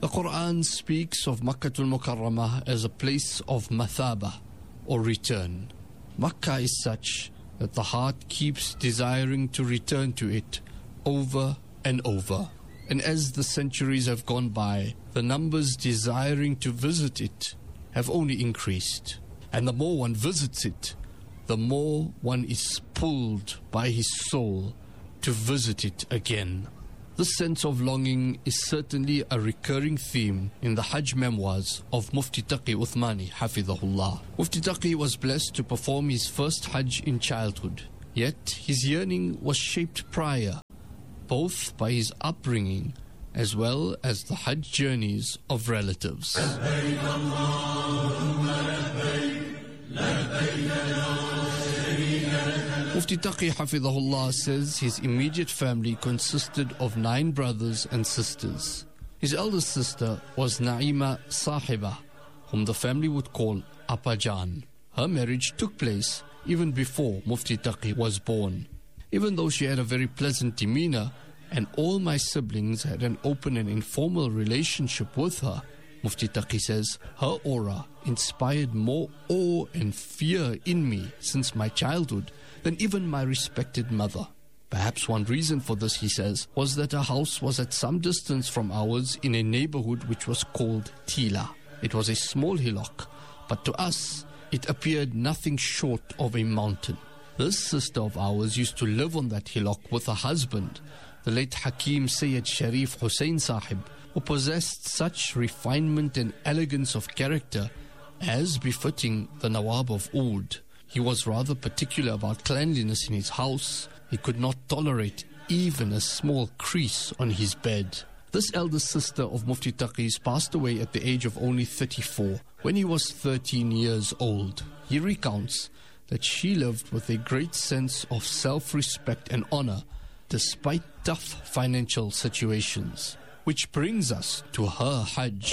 The Quran speaks of Makkatul Mukarramah as a place of mathaba, or return. Makkah is such that the heart keeps desiring to return to it over and over. And as the centuries have gone by, the numbers desiring to visit it have only increased. And the more one visits it, the more one is pulled by his soul to visit it again. This sense of longing is certainly a recurring theme in the Hajj memoirs of Mufti Taqi Uthmani, Hafidhahullah. Mufti Taqi was blessed to perform his first Hajj in childhood, yet his yearning was shaped prior, both by his upbringing as well as the Hajj journeys of relatives. Mufti Taqi Hafidhahullah says his immediate family consisted of 9 brothers and sisters. His eldest sister was Naima Sahiba, whom the family would call Appajan. Her marriage took place even before Mufti Taqi was born. Even though she had a very pleasant demeanor and all my siblings had an open and informal relationship with her, Mufti Taqi says, her aura inspired more awe and fear in me since my childhood than even my respected mother. Perhaps one reason for this, he says, was that her house was at some distance from ours in a neighborhood which was called Tila. It was a small hillock, but to us it appeared nothing short of a mountain. This sister of ours used to live on that hillock with her husband, the late Hakim Sayyid Sharif Hussain Sahib, who possessed such refinement and elegance of character as befitting the Nawab of Oud. He was rather particular about cleanliness in his house. He could not tolerate even a small crease on his bed. This eldest sister of Mufti Taqi's passed away at the age of only 34 when he was 13 years old. He recounts that she lived with a great sense of self-respect and honor despite tough financial situations. Which brings us to her Hajj.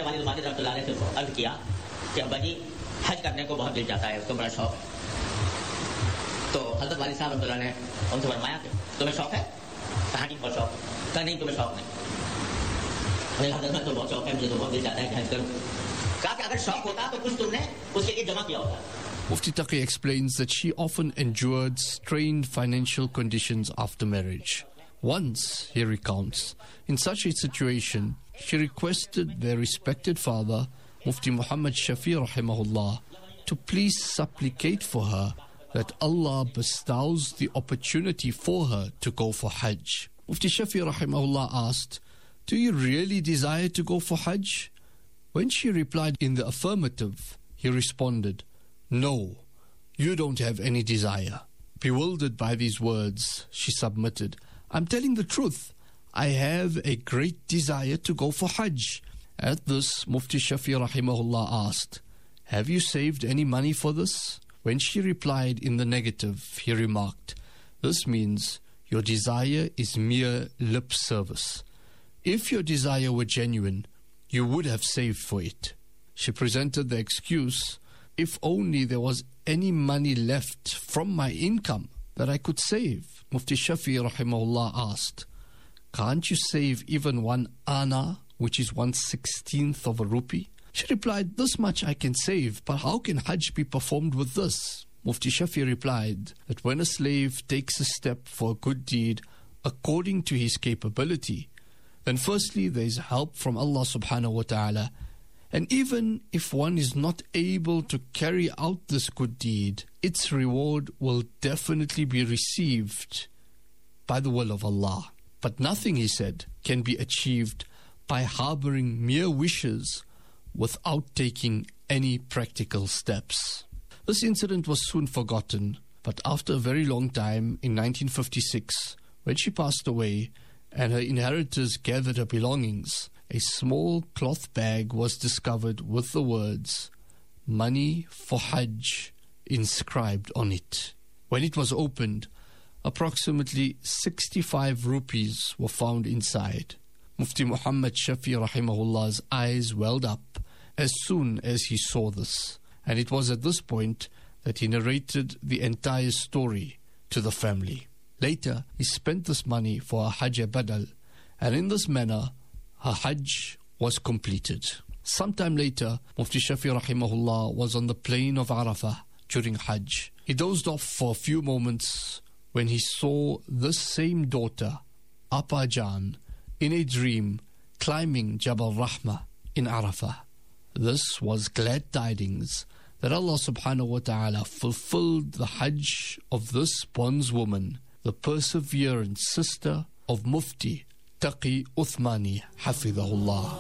Mufti Taqi explains that she often endured strained financial conditions after marriage. Once, he recounts, in such a situation, she requested their respected father, Mufti Muhammad Shafi rahimahullah, to please supplicate for her that Allah bestows the opportunity for her to go for Hajj. Mufti Shafi rahimahullah asked, "Do you really desire to go for Hajj?" When she replied in the affirmative, he responded, "No, you don't have any desire." Bewildered by these words, she submitted, "I'm telling the truth. I have a great desire to go for Hajj." At this, Mufti Shafi rahimahullah asked, "Have you saved any money for this?" When she replied in the negative, he remarked, "This means your desire is mere lip service. If your desire were genuine, you would have saved for it." She presented the excuse, "If only there was any money left from my income that I could save." Mufti Shafi rahimahullah asked, "Can't you save even 1 ana, which is 1/16 of a rupee?" She replied, "This much I can save, but how can Hajj be performed with this?" Mufti Shafi replied that when a slave takes a step for a good deed according to his capability, then firstly there is help from Allah subhanahu wa ta'ala, and even if one is not able to carry out this good deed, its reward will definitely be received by the will of Allah. But nothing, he said, can be achieved by harboring mere wishes without taking any practical steps. This incident was soon forgotten, but after a very long time, in 1956, when she passed away and her inheritors gathered her belongings, a small cloth bag was discovered with the words, "Money for Hajj," inscribed on it. When it was opened, approximately 65 rupees were found inside. Mufti Muhammad Shafi rahimahullah's eyes welled up as soon as he saw this, and it was at this point that he narrated the entire story to the family. Later, he spent this money for a Hajj Badal, and in this manner, her Hajj was completed. Sometime later, Mufti Shafi rahimahullah was on the plain of Arafah during Hajj. He dozed off for a few moments when he saw this same daughter, Appa Jan, in a dream climbing Jabal Rahmah in Arafah. This was glad tidings that Allah subhanahu wa ta'ala fulfilled the Hajj of this bondswoman, the perseverant sister of Mufti Taqi Uthmani, Hafidhahullah.